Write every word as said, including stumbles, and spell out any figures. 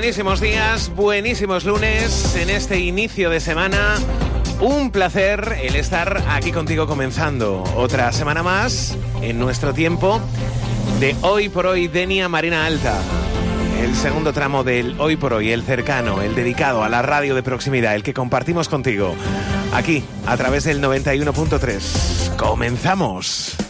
Buenísimos días, buenísimos lunes en este inicio de semana. Un placer el estar aquí contigo comenzando otra semana más en nuestro tiempo de Hoy por Hoy Denia Marina Alta. El segundo tramo del Hoy por Hoy, el cercano, el dedicado a la radio de proximidad, el que compartimos contigo aquí a través del noventa y uno punto tres. ¡Comenzamos!